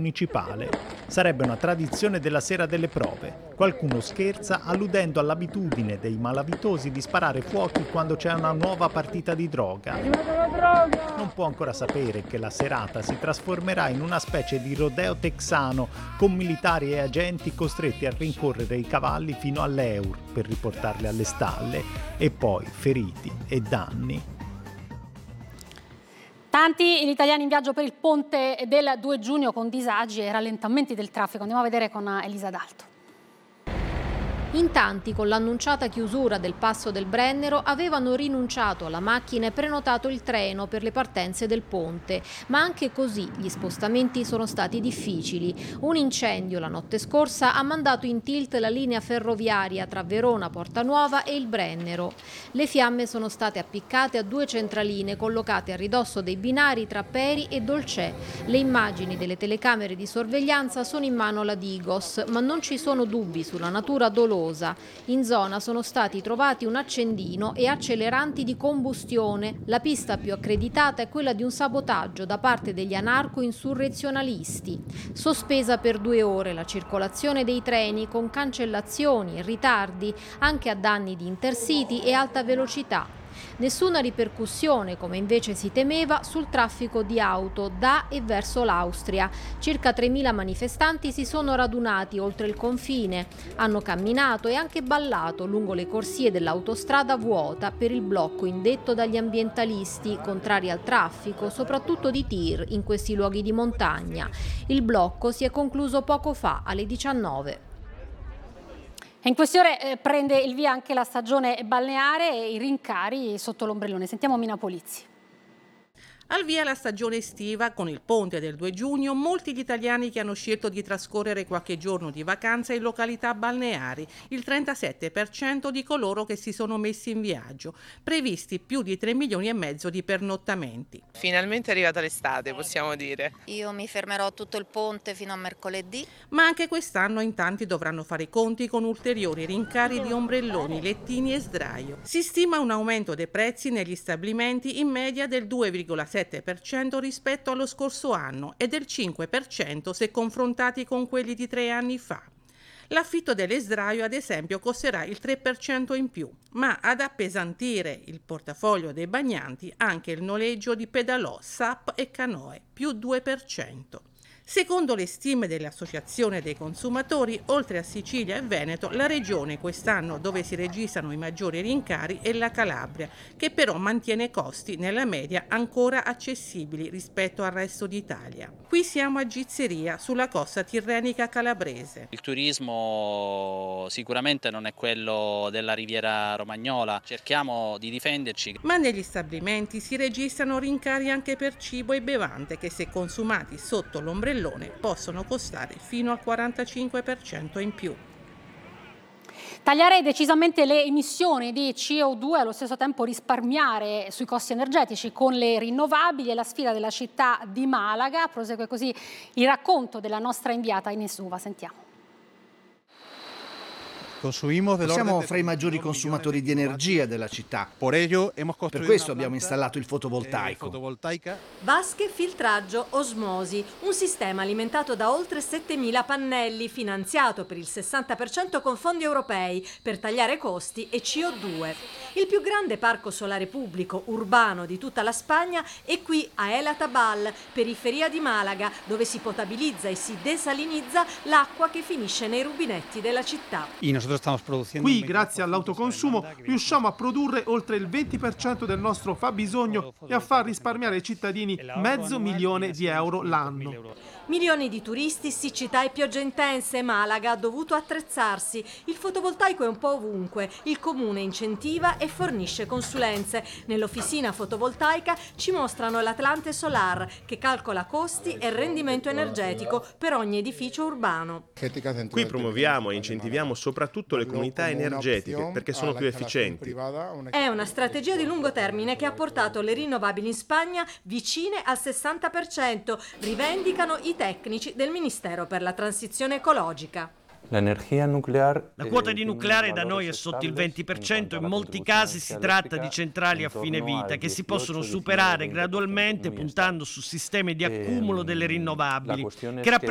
municipale. Sarebbe una tradizione della sera delle prove. Qualcuno scherza alludendo all'abitudine dei malavitosi di sparare fuochi quando c'è una nuova partita di droga. Non può ancora sapere che la serata si trasformerà in una specie di rodeo texano con militari e agenti costretti a rincorrere i cavalli fino all'Eur per riportarli alle stalle e poi feriti e danni. Tanti gli italiani in viaggio per il ponte del 2 giugno con disagi e rallentamenti del traffico. Andiamo a vedere con Elisa D'Alto. In tanti, con l'annunciata chiusura del passo del Brennero, avevano rinunciato alla macchina e prenotato il treno per le partenze del ponte. Ma anche così gli spostamenti sono stati difficili. Un incendio la notte scorsa ha mandato in tilt la linea ferroviaria tra Verona, Portanuova e il Brennero. Le fiamme sono state appiccate a 2 centraline collocate a ridosso dei binari tra Peri e Dolcè. Le immagini delle telecamere di sorveglianza sono in mano alla Digos, ma non ci sono dubbi sulla natura dolosa. In zona sono stati trovati un accendino e acceleranti di combustione. La pista più accreditata è quella di un sabotaggio da parte degli anarco-insurrezionalisti. Sospesa per 2 ore la circolazione dei treni con cancellazioni e ritardi anche a danni di Intercity e alta velocità. Nessuna ripercussione, come invece si temeva, sul traffico di auto da e verso l'Austria. Circa 3.000 manifestanti si sono radunati oltre il confine. Hanno camminato e anche ballato lungo le corsie dell'autostrada vuota per il blocco indetto dagli ambientalisti, contrari al traffico, soprattutto di tir in questi luoghi di montagna. Il blocco si è concluso poco fa, alle 19. In queste ore prende il via anche la stagione balneare e i rincari sotto l'ombrellone. Sentiamo Mina Polizzi. Al via la stagione estiva, con il ponte del 2 giugno, molti gli italiani che hanno scelto di trascorrere qualche giorno di vacanza in località balneari, il 37% di coloro che si sono messi in viaggio, previsti più di 3 milioni e mezzo di pernottamenti. Finalmente è arrivata l'estate, possiamo dire. Io mi fermerò tutto il ponte fino a mercoledì. Ma anche quest'anno in tanti dovranno fare i conti con ulteriori rincari di ombrelloni, lettini e sdraio. Si stima un aumento dei prezzi negli stabilimenti in media del 2,7% rispetto allo scorso anno e del 5% se confrontati con quelli di 3 anni fa. L'affitto delle sdraio, ad esempio, costerà il 3% in più, ma ad appesantire il portafoglio dei bagnanti anche il noleggio di pedalò, SUP e canoe, più 2%. Secondo le stime dell'Associazione dei consumatori, oltre a Sicilia e Veneto, la regione quest'anno dove si registrano i maggiori rincari è la Calabria, che però mantiene costi nella media ancora accessibili rispetto al resto d'Italia. Qui siamo a Gizzeria, sulla costa tirrenica calabrese. Il turismo sicuramente non è quello della Riviera Romagnola, cerchiamo di difenderci. Ma negli stabilimenti si registrano rincari anche per cibo e bevande che, se consumati sotto l'ombrellone, possono costare fino al 45% in più. Tagliare decisamente le emissioni di CO2 e allo stesso tempo risparmiare sui costi energetici con le rinnovabili è la sfida della città di Malaga. Prosegue così il racconto della nostra inviata Ines Uva. Sentiamo. Siamo fra i maggiori consumatori di energia della città. Per questo abbiamo installato il fotovoltaico. Vasche, filtraggio, osmosi, un sistema alimentato da oltre 7.000 pannelli, finanziato per il 60% con fondi europei per tagliare costi e CO2. Il più grande parco solare pubblico urbano di tutta la Spagna è qui a El Atabal, periferia di Malaga, dove si potabilizza e si desalinizza l'acqua che finisce nei rubinetti della città. Qui, grazie all'autoconsumo, riusciamo a produrre oltre il 20% del nostro fabbisogno e a far risparmiare ai cittadini €500.000 l'anno. Milioni di turisti, siccità e piogge intense. Malaga ha dovuto attrezzarsi. Il fotovoltaico è un po' ovunque. Il comune incentiva e fornisce consulenze. Nell'officina fotovoltaica ci mostrano l'Atlante Solar, che calcola costi e rendimento energetico per ogni edificio urbano. Qui promuoviamo e incentiviamo soprattutto le comunità energetiche perché sono più efficienti. È una strategia di lungo termine che ha portato le rinnovabili in Spagna vicine al 60%, rivendicano i tecnici del Ministero per la transizione ecologica. La quota di nucleare da noi è sotto il 20%, in molti casi si tratta di centrali a fine vita che si possono superare gradualmente puntando su sistemi di accumulo delle rinnovabili, che